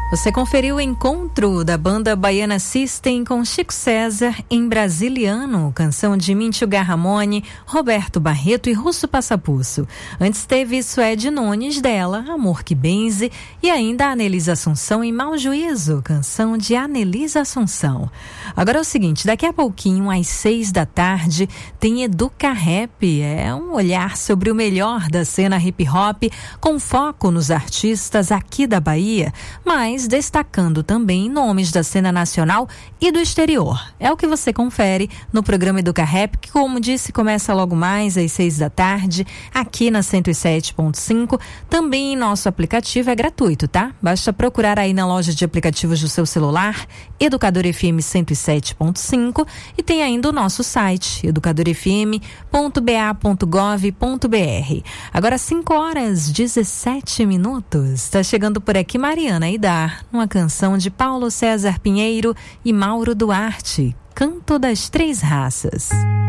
Você conferiu o encontro da banda Baiana System com Chico César em Brasiliano, canção de Míntio Garramone, Roberto Barreto e Russo Passapusso. Antes teve Suede Nunes dela, Amor que Benze, e ainda Anelisa Assunção em Mau Juízo, canção de Anelisa Assunção. Agora é o seguinte, daqui a pouquinho, às 6 da tarde, tem Educa Rap, é um olhar sobre o melhor da cena hip hop, com foco nos artistas aqui da Bahia, mas destacando também nomes da cena nacional e do exterior. É o que você confere no programa Educa Rap, que, como disse, começa logo mais às 6 da tarde, aqui na 107.5. Também nosso aplicativo é gratuito, tá? Basta procurar aí na loja de aplicativos do seu celular, Educador FM 107.5, e tem ainda o nosso site, educadorfm.ba.gov.br. Agora 5h17. Está chegando por aqui Mariana Aidar, uma canção de Paulo César Pinheiro e Mauro Duarte, Canto das Três Raças.